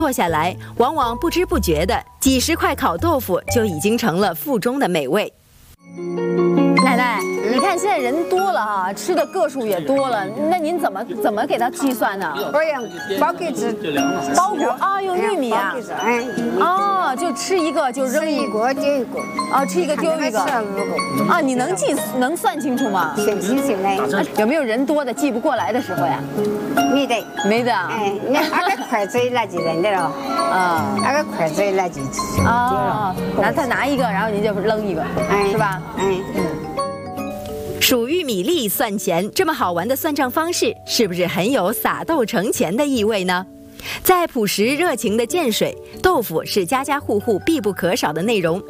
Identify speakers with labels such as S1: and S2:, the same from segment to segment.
S1: 坐下来，往往不知不觉的几十块烤豆腐就已经成了腹中的美味。
S2: 奶奶，你看现在人多了哈，吃的个数也多了，那您怎么给它计算呢？
S3: 不用包给子，
S2: 包谷啊，用玉米啊，哦，就吃一个就扔
S3: 一个丢一个，
S2: 啊，吃一个丢一个，啊，你能算清楚吗？
S3: 算清来。
S2: 有没有人多的记不过来的时候呀？
S3: 没得，
S2: 没的。
S3: 哎，那个筷子那就认得了，啊，那个筷子那就
S2: 啊，他拿一个，然后您就扔一个，是吧？
S1: 数玉米粒算钱，这么好玩的算账方式，是不是很有撒豆成钱的意味呢？在朴实热情的建水，豆腐是家家户户必不可少的内容。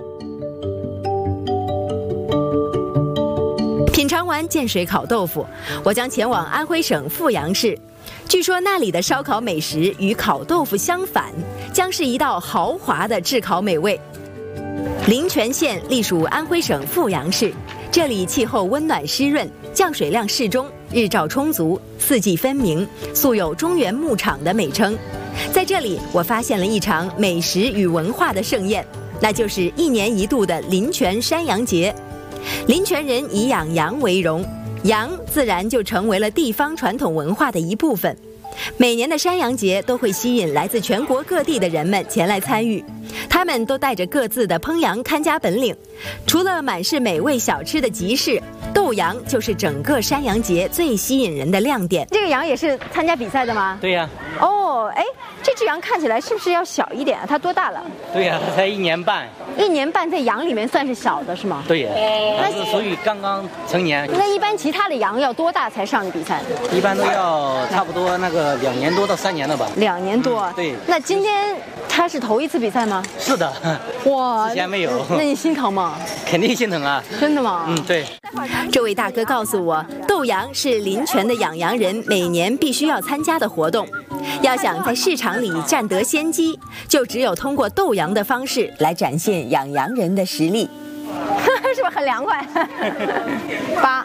S1: 品尝完建水烤豆腐，我将前往安徽省阜阳市。据说那里的烧烤美食与烤豆腐相反，将是一道豪华的炙烤美味。临泉县隶属安徽省阜阳市，这里气候温暖湿润，降水量适中，日照充足，四季分明，素有中原牧场的美称。在这里，我发现了一场美食与文化的盛宴，那就是1年1度的临泉山羊节。临泉人以养羊为荣，羊自然就成为了地方传统文化的一部分。每年的山羊节都会吸引来自全国各地的人们前来参与，他们都带着各自的烹羊看家本领。除了满是美味小吃的集市，斗羊就是整个山羊节最吸引人的亮点。
S2: 这个羊也是参加比赛的吗？
S4: 对呀。
S2: 哦，哎，这只羊看起来是不是要小一点啊？它多大了？
S4: 对呀，它才1年半。
S2: 1年半在羊里面算是小的是吗？
S4: 对呀，它是属于刚刚成年。
S2: 那一般其他的羊要多大才上的比赛？
S4: 一般都要差不多那个2年多到3年了吧。
S2: 2年多。
S4: 对。
S2: 那今天他是头一次比赛吗？
S4: 是的。
S2: 哇，
S4: 之前没有。
S2: 那你心疼吗？
S4: 肯定心疼啊。
S2: 真的吗？
S4: 对。
S1: 这位大哥告诉我，斗羊是临泉的养羊人每年必须要参加的活动。要想在市场里占得先机，就只有通过斗羊的方式来展现养羊人的实力。
S2: 是不是很凉快？8，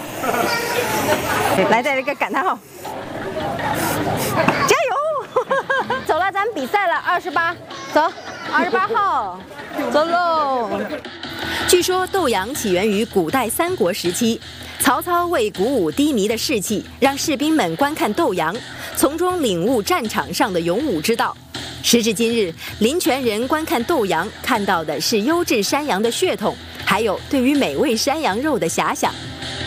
S2: 来带了个感叹号，加油！走了，咱们比赛了，28，走，28号，走喽。
S1: 据说斗羊起源于古代3国时期，曹操为鼓舞低迷的士气，让士兵们观看斗羊，从中领悟战场上的勇武之道。时至今日，临泉人观看斗羊，看到的是优质山羊的血统，还有对于美味山羊肉的遐想。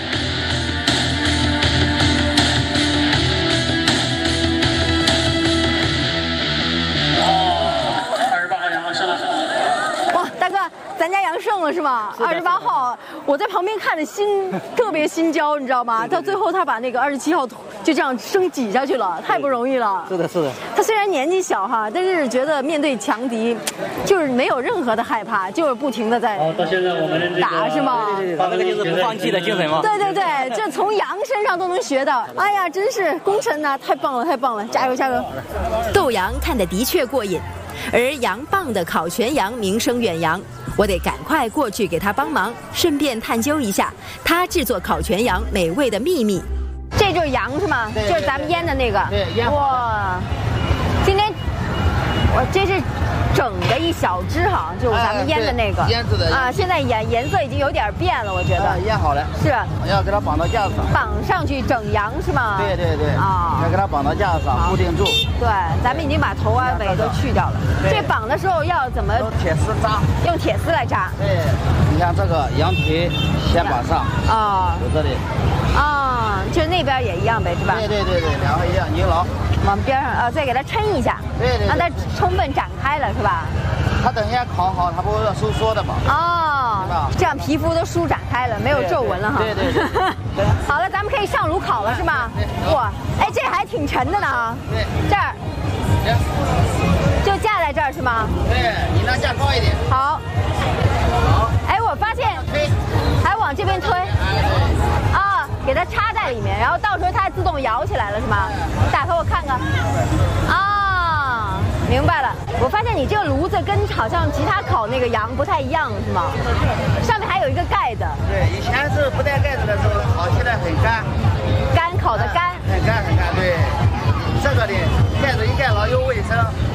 S2: 咱家羊胜了是吗？28号，我在旁边看的特别心焦，你知道吗？到最后他把那个27号就这样生挤下去了，太不容易了。
S4: 是的，是的。
S2: 他虽然年纪小哈，但是觉得面对强敌，就是没有任何的害怕，就是不停的在打，是吗？
S4: 对，这个就是不放弃的精神嘛。
S2: 对，这从羊身上都能学到。哎呀，真是功臣呐，太棒了，加油！
S1: 斗羊看得的确过瘾，而羊棒的烤全羊名声远扬。我得赶快过去给他帮忙，顺便探究一下他制作烤全羊美味的秘密。
S2: 这就是羊是吗？就是咱们腌的那个。
S4: 对，腌。
S2: 哇，今天我这是整的一小只哈，就是咱们腌的那个。
S4: 腌制的
S2: 啊，现在颜色已经有点变了，我觉得。
S4: 腌好了。
S2: 是。
S4: 要给它绑到架子上。
S2: 绑上去整羊是吗？
S4: 对。
S2: 啊。
S4: 要给它绑到架子上，固定住。
S2: 对，咱们已经把头啊尾都去掉了。这绑的时候要怎么？
S4: 用铁丝扎。
S2: 用铁丝来扎。
S4: 对，你看这个羊腿先绑上。
S2: 啊。
S4: 有这里。
S2: 啊，就那边也一样呗，是吧？
S4: 对，两个一样，拧牢。
S2: 往边上再给它抻一下。
S4: 对。
S2: 让它充分展开了，是吧？
S4: 它等一下烤好，它不会要收缩的嘛？
S2: 哦，这样皮肤都舒展开了，没有皱纹了哈。
S4: 对。
S2: 好了，咱们可以上炉烤了，是吗？哇，哎，这还挺沉的呢。
S4: 对。
S2: 这儿。就架在这儿是吗？
S4: 对，你那架高一点。
S2: 好。哎，我发现还往这边推。啊，给它插在里面，然后到时候它自动摇起来了是吗？你打开我看看。啊，明白了。我发现你这个炉子跟好像其他烤那个羊不太一样是吗？上面还有一个盖子。
S4: 对，以前是不带盖子的时候，烤起来很干。
S2: 干烤的干。
S4: 很干，对。这个的盖子一盖牢又卫生。